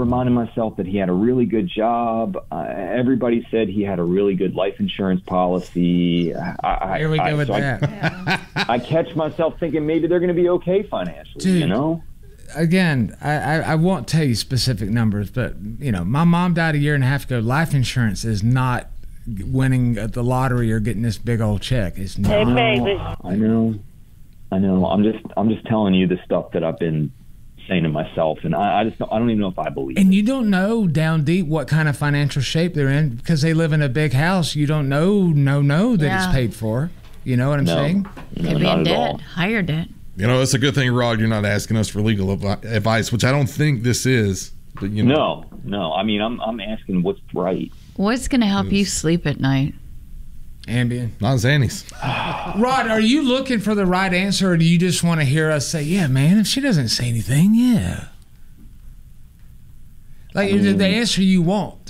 reminding myself that he had a really good job. Everybody said he had a really good life insurance policy. Here we go with that. I catch myself thinking maybe they're going to be okay financially, Dude, you know? Again, I won't tell you specific numbers, but, my mom died a year and a half ago. Life insurance is not winning the lottery or getting this big old check. It's not. Hey, baby. I know. I'm just telling you the stuff that I've been saying to myself, and I don't even know if I believe and it. You don't know down deep what kind of financial shape they're in because they live in a big house. You don't know that it's paid for. You know what I'm saying? Could be in debt, higher debt. It's a good thing, Rod, you're not asking us for legal advice, which I don't think this is. But No. I mean, I'm asking what's right. What's going to help you sleep at night? Ambien. Not Xannies. Rod, are you looking for the right answer, or do you just want to hear us say, yeah, man, if she doesn't say anything, yeah. Like, the answer you want.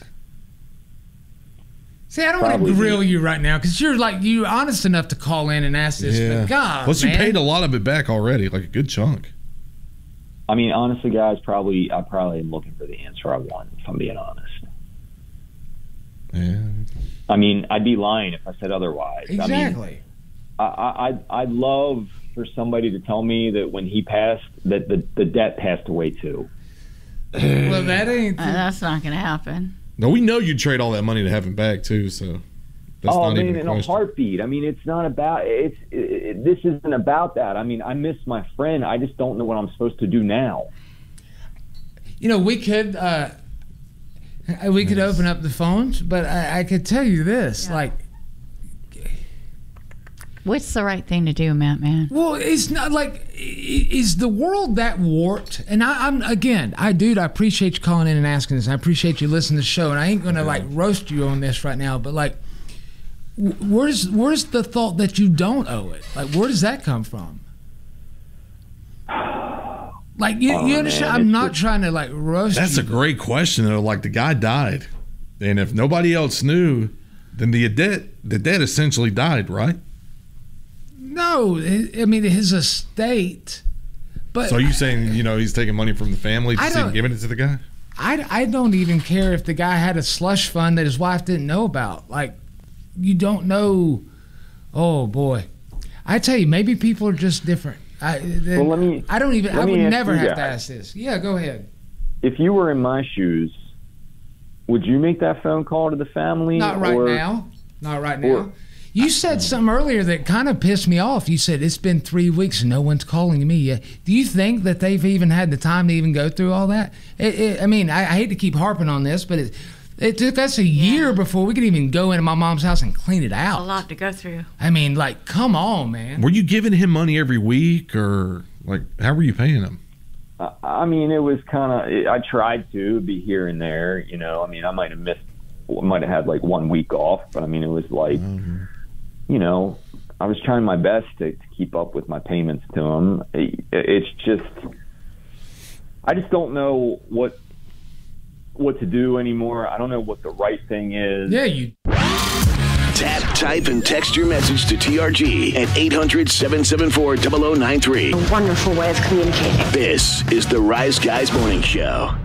See, I don't want to grill you right now because you're honest enough to call in and ask this. Yeah. But God, plus, man. you paid a lot of it back already, like a good chunk. I mean, honestly, guys, I probably am looking for the answer I want, if I'm being honest. Yeah. I mean, I'd be lying if I said otherwise. Exactly. I mean, I'd love for somebody to tell me that when he passed, that the debt passed away too. Well, that ain't. That's not going to happen. No, we know you'd trade all that money to have him back too. So that's not even in a heartbeat. I mean, it's not about this isn't about that. I mean, I miss my friend. I just don't know what I'm supposed to do now. We could open up the phones, but I could tell you this, what's the right thing to do, Matt, man? Well, it's not like, is the world that warped? And I appreciate you calling in and asking this. I appreciate you listening to the show, and I ain't gonna roast you on this right now, but where's the thought that you don't owe it? Like, where does that come from? Like, you understand? I'm not trying to roast you. That's a great question though. Like, the guy died, and if nobody else knew, then the debt essentially died, right? No, I mean his estate. But so you saying he's taking money from the family and giving it to the guy? I don't even care if the guy had a slush fund that his wife didn't know about. Like, you don't know. Oh boy, I tell you, maybe people are just different. I would never have to ask this. Yeah, go ahead. If you were in my shoes, would you make that phone call to the family? Not right now. Not right now. You said something earlier that kind of pissed me off. You said it's been 3 weeks and no one's calling me yet. Do you think that they've even had the time to even go through all that? I mean, I hate to keep harping on this, but it took us a year before we could even go into my mom's house and clean it out. A lot to go through. I mean, come on, man. Were you giving him money every week, or how were you paying him? I mean, it was kind of. I tried to be here and there. I mean, I might have had 1 week off, but I mean, it was I was trying my best to keep up with my payments to him. It's just, I just don't know what to do anymore. I don't know what the right thing is. Yeah, you. Tap, type, and text your message to TRG at 800-774-0093. A wonderful way of communicating. This is the Rise Guys Morning Show.